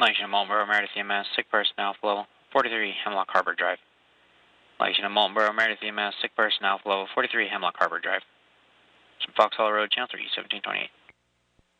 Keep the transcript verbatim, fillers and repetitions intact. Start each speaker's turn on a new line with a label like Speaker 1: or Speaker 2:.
Speaker 1: Location of Moultonboro, Meredith E M S, sick person alpha level forty-three Hemlock Harbor Drive. Location of Moultonboro, Meredith E M S, sick person alpha level forty-three Hemlock Harbor Drive. Fox Hollow Road, Channel three, seventeen twenty-eight.